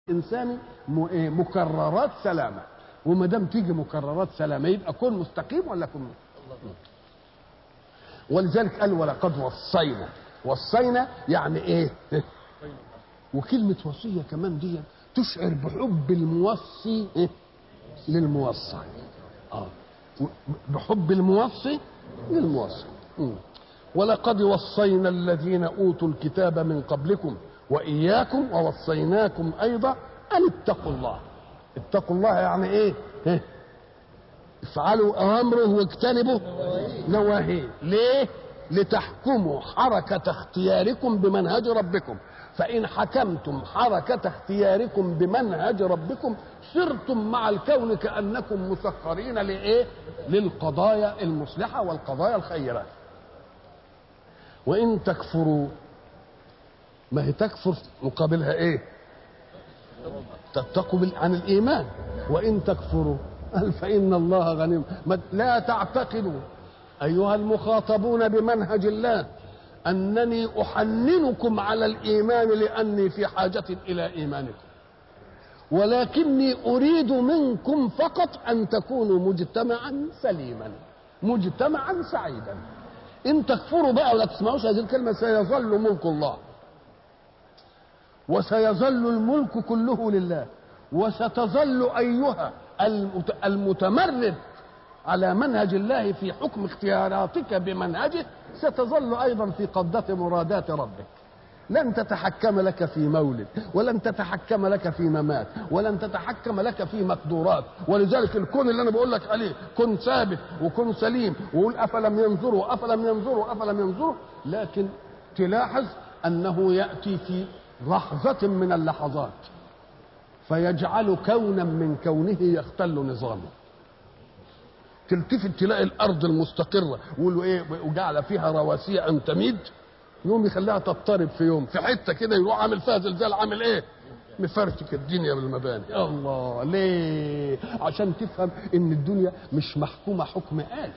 انساني مكررات سلامه، وما دام تيجي مكررات سلامه يبقى كون مستقيم ولا كون مستقيم. ولذلك قال ولقد وصينا يعني ايه؟ وكلمه وصيه كمان دي تشعر بحب الموصي للموصى. بحب الموصي للموصي. ولقد وصينا الذين اوتوا الكتاب من قبلكم واياكم ووصيناكم ايضا ان اتقوا الله. اتقوا الله يعني ايه؟ افعلوا اوامره واجتنبوا نواهيه. ليه؟ لتحكموا حركه اختياركم بمنهج ربكم، فان حكمتم حركه اختياركم بمنهج ربكم صرتم مع الكون كانكم مسخرين لايه؟ للقضايا المصلحه والقضايا الخيره. وان تكفروا، ما هي تكفر مقابلها ايه؟ تتقوا عن الايمان. وان تكفروا فان الله غني. لا تعتقدوا ايها المخاطبون بمنهج الله انني احننكم على الايمان لاني في حاجه الى ايمانكم، ولكني اريد منكم فقط ان تكونوا مجتمعا سليما، مجتمعا سعيدا. ان تكفروا بقى ولا تسمعوش هذه الكلمه سيظل ملك الله، وسيظل الملك كله لله، وستظل ايها المتمرد على منهج الله في حكم اختياراتك بمنهجه ستظل ايضا في قبضة مرادات ربك. لن تتحكم لك في مولد، ولن تتحكم لك في ممات، ولن تتحكم لك في مقدورات. ولذلك الكون اللي انا بقول لك عليه كن ثابت وكن سليم، وقول افلم ينظروا، لكن تلاحظ انه ياتي في لحظة من اللحظات فيجعل كونا من كونه يختل نظامه. تلتفت تلاقي الارض المستقره ويقولوا ايه وجعل فيها رواسي ان تميد، يوم يخليها تضطرب في يوم في حته كده يروح عامل فيها زلزال، عامل ايه؟ مفرتك الدنيا بالمباني. الله، ليه؟ عشان تفهم ان الدنيا مش محكومه حكم آلي،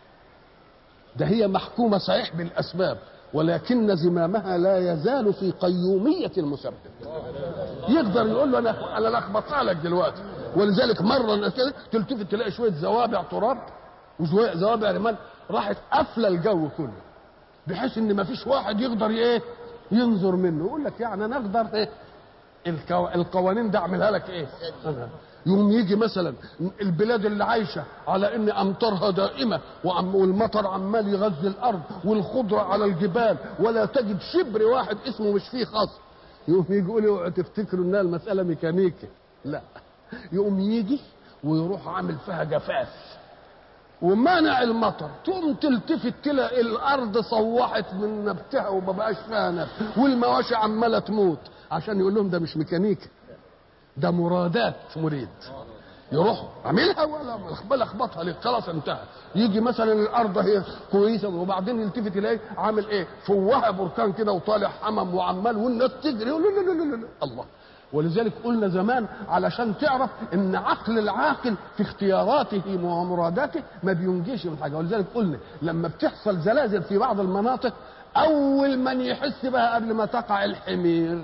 ده هي محكومه صحيح بالاسباب، ولكن زمامها لا يزال في قيوميه المسبب. يقدر يقول له انا لخبطها لك دلوقتي. ولذلك مره كده تلتفت تلاقي شويه زوابع تراب وشويه زوابع رمال راحت قافله الجو كله، بحيث ان ما فيش واحد يقدر ايه؟ ينظر منه. يقول لك يعني انا اقدر ايه؟ القوانين دي اعملها لك ايه؟ يوم يجي مثلا البلاد اللي عايشه على ان امطارها دائمه والمطر عمال يغذي الارض والخضره على الجبال ولا تجد شبر واحد اسمه مش فيه خصم، يقوم يجي يقول اوعوا تفتكروا انها المساله ميكانيكي، لا، يقوم يجي ويروح عامل فيها جفاف ومنع المطر، تقوم تلتفت تلاقي الارض صوحت من نبتها وما بقاش فيها نبت والمواشي عماله تموت، عشان يقول لهم ده مش ميكانيكا، ده مرادات مريد. يروح عاملها ولا اخبطها ليه؟ خلاص انتهى. يجي مثلا الارض هي كويسه وبعدين يلتفت يلاقي عامل ايه؟ فوهه بركان كده وطالع حمم وعمال والناس تجري لا الله. ولذلك قلنا زمان علشان تعرف ان عقل العاقل في اختياراته ومراداته ما بينجيش من حاجه. ولذلك قلنا لما بتحصل زلازل في بعض المناطق اول من يحس بها قبل ما تقع الحمير،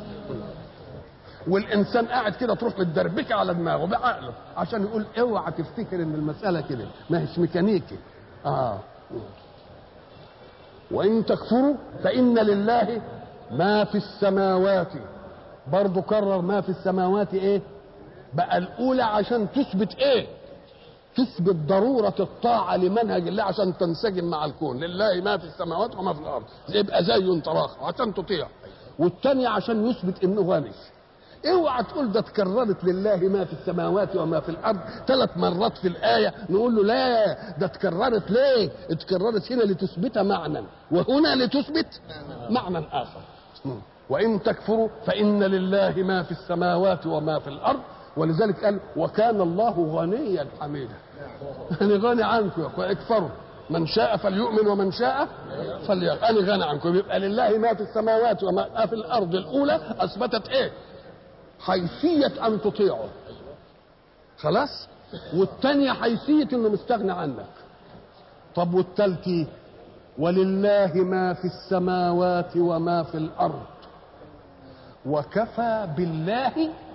والانسان قاعد كده تروح متدربكه على دماغه بعقله عشان يقول اوعى تفتكر ان المساله كده ما هيش ميكانيكي. وان تكفروا فان لله ما في السماوات، برضه كرر ما في السماوات ايه بقى الاولى عشان تثبت ايه؟ تثبت ضروره الطاعه لمنهج الله عشان تنسجم مع الكون. لله ما في السماوات وما في الارض، يبقى زي طراخ عشان تطيع. والثانيه عشان يثبت انه غني. اوعى تقول ده اتكررت لله ما في السماوات وما في الارض 3 مرات في الايه، نقول له لا، ده اتكررت ليه؟ اتكررت هنا لتثبت معنى وهنا لتثبت معنى اخر. وان تكفروا فان لله ما في السماوات وما في الارض. ولذلك قال وكان الله غنيا حميدا. انا غني عنكم يا اخويا، اكفروا، من شاء فليؤمن ومن شاء فليكفر. انا غني عنكم. يبقى لله ما في السماوات وما في الارض الاولى اثبتت ايه؟ حيثيه ان تطيعه، خلاص. والثانيه حيثيه انه مستغني عنك. طب والثالثه ولله ما في السماوات وما في الارض وكفى بالله